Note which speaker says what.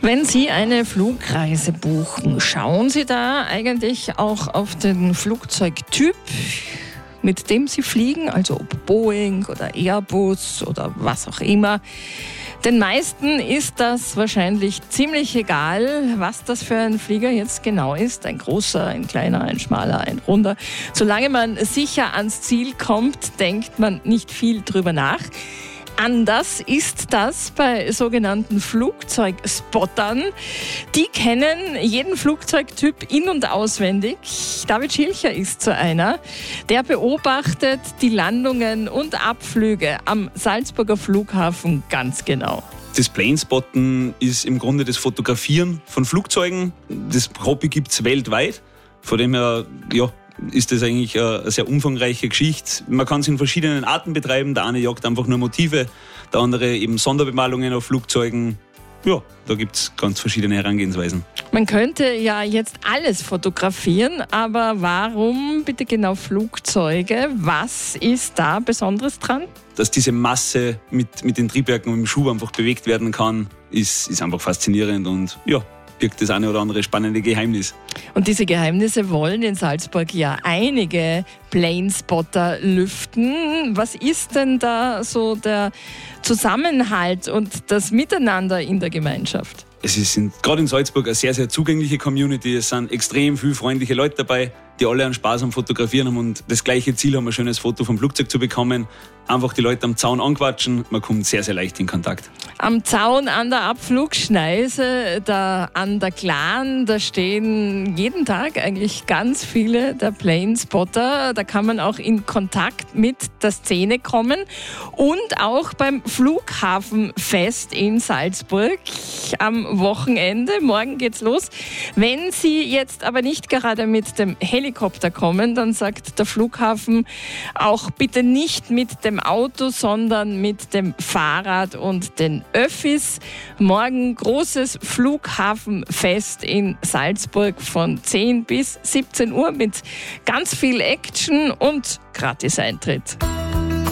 Speaker 1: Wenn Sie eine Flugreise buchen, schauen Sie da eigentlich auch auf den Flugzeugtyp, mit dem Sie fliegen, also ob Boeing oder Airbus oder was auch immer. Den meisten ist das wahrscheinlich ziemlich egal, was das für ein Flieger jetzt genau ist. Ein großer, ein kleiner, ein schmaler, ein runder. Solange man sicher ans Ziel kommt, denkt man nicht viel drüber nach. Anders ist das bei sogenannten Flugzeugspottern. Die kennen jeden Flugzeugtyp in- und auswendig. David Schilcher ist so einer. Der beobachtet die Landungen und Abflüge am Salzburger Flughafen ganz genau.
Speaker 2: Das Planespotten ist im Grunde das Fotografieren von Flugzeugen. Das Hobby gibt es weltweit. Von dem her, ist das eigentlich eine sehr umfangreiche Geschichte. Man kann es in verschiedenen Arten betreiben. Der eine jagt einfach nur Motive, der andere eben Sonderbemalungen auf Flugzeugen. Ja, da gibt es ganz verschiedene Herangehensweisen.
Speaker 1: Man könnte ja jetzt alles fotografieren, aber warum bitte genau Flugzeuge? Was ist da Besonderes dran?
Speaker 2: Dass diese Masse mit den Triebwerken und dem Schub einfach bewegt werden kann, ist einfach faszinierend und birgt das eine oder andere spannende Geheimnis.
Speaker 1: Und diese Geheimnisse wollen in Salzburg ja einige Planespotter lüften. Was ist denn da so der Zusammenhalt und das Miteinander in der Gemeinschaft?
Speaker 2: Es sind gerade in Salzburg eine sehr, sehr zugängliche Community. Es sind extrem viele freundliche Leute dabei, die alle einen Spaß am Fotografieren haben und das gleiche Ziel haben, ein schönes Foto vom Flugzeug zu bekommen. Einfach die Leute am Zaun anquatschen, man kommt sehr, sehr leicht in Kontakt. Am
Speaker 1: Zaun an der Abflugschneise, an der Glan, da stehen jeden Tag eigentlich ganz viele der Planespotter. Da kann man auch in Kontakt mit der Szene kommen und auch beim Flughafenfest in Salzburg am Wochenende. Morgen geht's los. Wenn Sie jetzt aber nicht gerade mit dem Helikopter kommen, dann sagt der Flughafen auch bitte nicht mit dem Auto, sondern mit dem Fahrrad und den Öffis. Morgen großes Flughafenfest in Salzburg von 10 bis 17 Uhr mit ganz viel Action und Gratis-Eintritt.